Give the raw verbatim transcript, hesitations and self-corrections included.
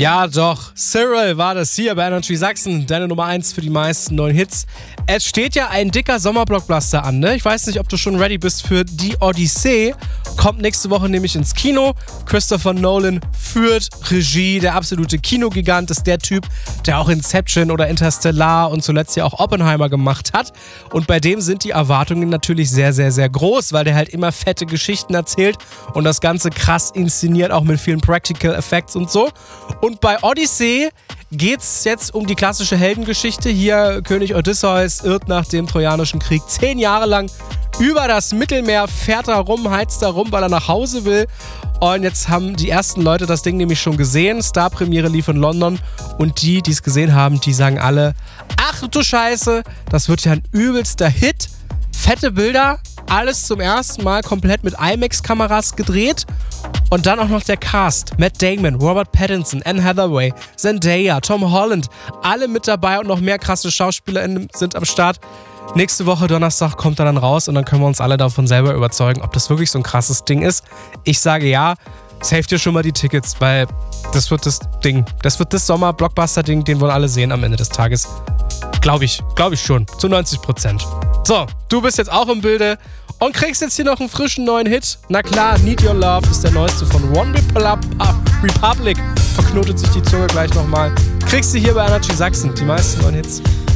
Ja, doch. Cyril war das hier bei Energy Sachsen, deine Nummer eins für die meisten neuen Hits. Es steht ja ein dicker Sommerblockbuster an, ne? Ich weiß nicht, ob du schon ready bist für Die Odyssee. Kommt nächste Woche nämlich ins Kino. Christopher Nolan führt Regie. Der absolute Kinogigant ist der Typ, der auch Inception oder Interstellar und zuletzt ja auch Oppenheimer gemacht hat. Und bei dem sind die Erwartungen natürlich sehr, sehr, sehr groß, weil der halt immer fette Geschichten erzählt und das Ganze krass inszeniert, auch mit vielen Practical Effects und so. Und bei Odyssey geht's jetzt um die klassische Heldengeschichte. Hier König Odysseus irrt nach dem Trojanischen Krieg zehn Jahre lang über das Mittelmeer, fährt da rum, heizt da rum, weil er nach Hause will. Und jetzt haben die ersten Leute das Ding nämlich schon gesehen. Star-Premiere lief in London. Und die, die es gesehen haben, die sagen alle, ach du Scheiße, das wird ja ein übelster Hit. Fette Bilder, alles zum ersten Mal komplett mit IMAX-Kameras gedreht. Und dann auch noch der Cast. Matt Damon, Robert Pattinson, Anne Hathaway, Zendaya, Tom Holland. Alle mit dabei und noch mehr krasse SchauspielerInnen sind am Start. Nächste Woche Donnerstag kommt er dann raus und dann können wir uns alle davon selber überzeugen, ob das wirklich so ein krasses Ding ist. Ich sage ja, save dir schon mal die Tickets, weil das wird das Ding. Das wird das Sommer-Blockbuster-Ding, den wollen alle sehen am Ende des Tages. Glaube ich, glaube ich schon. Zu neunzig Prozent. So, du bist jetzt auch im Bilde und kriegst jetzt hier noch einen frischen neuen Hit. Na klar, Need Your Love ist der neueste von One Republic. Verknotet sich die Zunge gleich nochmal. Kriegst du hier bei Energy Sachsen die meisten neuen Hits.